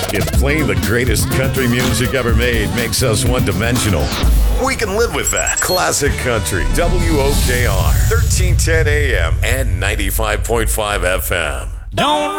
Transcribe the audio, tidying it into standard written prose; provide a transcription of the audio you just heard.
If playing the greatest country music ever made makes us one-dimensional, we can live with that. Classic Country, WOKR, 1310 AM and 95.5 FM. Don't